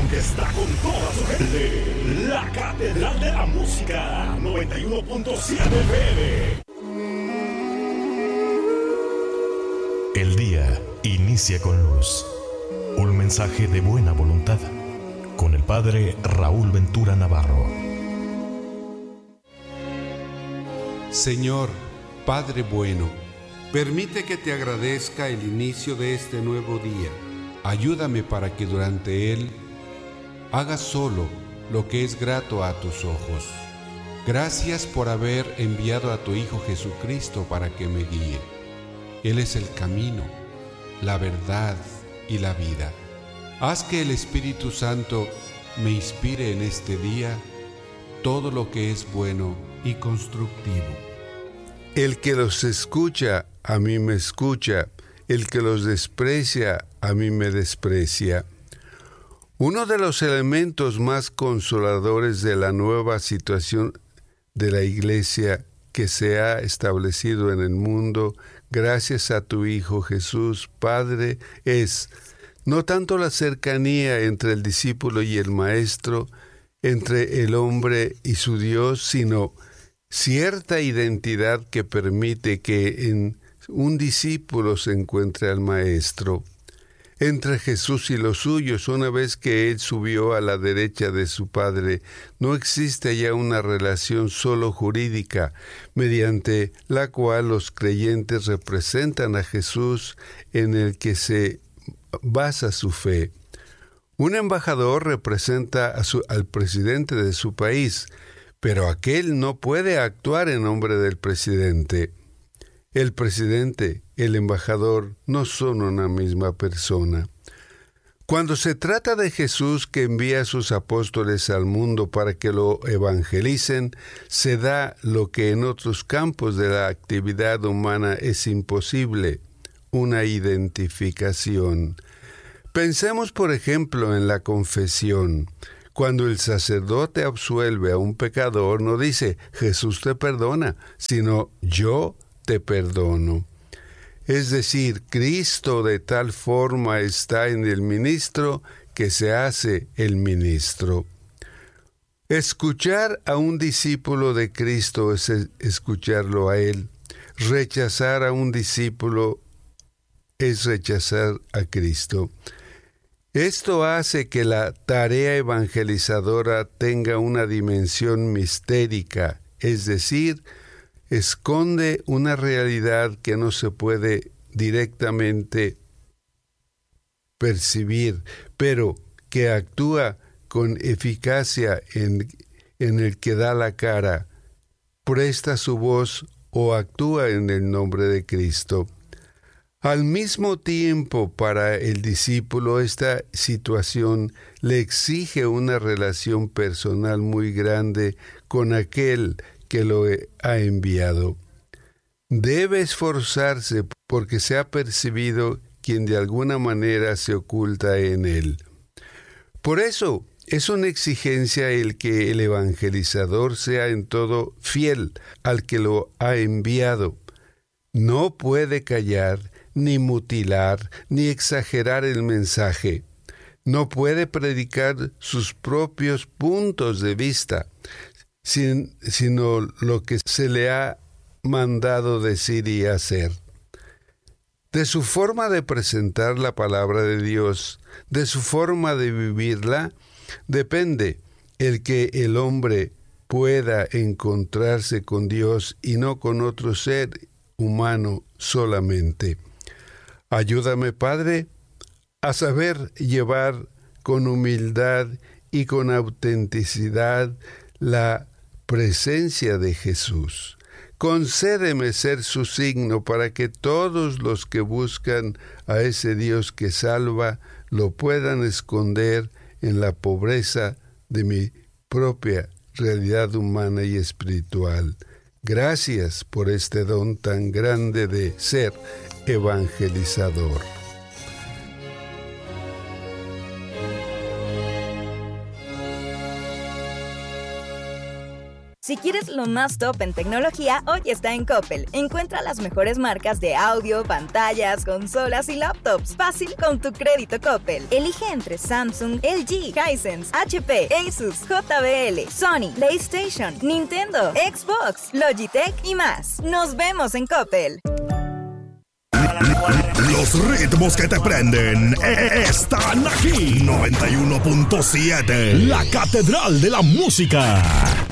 que está con toda su gente. La Catedral de la Música, 91.7 FM. El día inicia con luz. Un mensaje de buena voluntad. Con el Padre Raúl Ventura Navarro. Señor, Padre bueno, permite que te agradezca el inicio de este nuevo día. Ayúdame para que durante él haga solo lo que es grato a tus ojos. Gracias por haber enviado a tu Hijo Jesucristo para que me guíe. Él es el camino, la verdad y la vida. Haz que el Espíritu Santo me inspire en este día todo lo que es bueno y constructivo. El que los escucha, a mí me escucha. El que los desprecia, a mí me desprecia. Uno de los elementos más consoladores de la nueva situación de la Iglesia que se ha establecido en el mundo, gracias a tu Hijo Jesús, Padre, es no tanto la cercanía entre el discípulo y el maestro, entre el hombre y su Dios, sino cierta identidad que permite que en un discípulo se encuentre al maestro. Entre Jesús y los suyos, una vez que Él subió a la derecha de su Padre, no existe ya una relación solo jurídica, mediante la cual los creyentes representan a Jesús en el que se basa su fe. Un embajador representa al presidente de su país, pero aquel no puede actuar en nombre del presidente. El presidente, el embajador, no son una misma persona. Cuando se trata de Jesús que envía a sus apóstoles al mundo para que lo evangelicen, se da lo que en otros campos de la actividad humana es imposible, una identificación. Pensemos, por ejemplo, en la confesión. Cuando el sacerdote absuelve a un pecador, no dice, Jesús te perdona, sino yo te perdono. Es decir, Cristo de tal forma está en el ministro que se hace el ministro. Escuchar a un discípulo de Cristo es escucharlo a Él. Rechazar a un discípulo es rechazar a Cristo. Esto hace que la tarea evangelizadora tenga una dimensión mistérica, es decir, esconde una realidad que no se puede directamente percibir, pero que actúa con eficacia en el que da la cara, presta su voz o actúa en el nombre de Cristo. Al mismo tiempo, para el discípulo, esta situación le exige una relación personal muy grande con aquel que lo ha enviado. Debe esforzarse porque se ha percibido quien de alguna manera se oculta en él. Por eso es una exigencia el que el evangelizador sea en todo fiel al que lo ha enviado. No puede callar, ni mutilar, ni exagerar el mensaje. No puede predicar sus propios puntos de vista, sino lo que se le ha mandado decir y hacer. De su forma de presentar la palabra de Dios, de su forma de vivirla, depende el que el hombre pueda encontrarse con Dios y no con otro ser humano solamente. Ayúdame, Padre, a saber llevar con humildad y con autenticidad la presencia de Jesús. Concédeme ser su signo para que todos los que buscan a ese Dios que salva lo puedan esconder en la pobreza de mi propia realidad humana y espiritual. Gracias por este don tan grande de ser evangelizador. Si quieres lo más top en tecnología, hoy está en Coppel. Encuentra las mejores marcas de audio, pantallas, consolas y laptops. Fácil con tu crédito Coppel. Elige entre Samsung, LG, Hisense, HP, Asus, JBL, Sony, PlayStation, Nintendo, Xbox, Logitech y más. Nos vemos en Coppel. Los ritmos que te prenden están aquí. 91.7, la Catedral de la Música.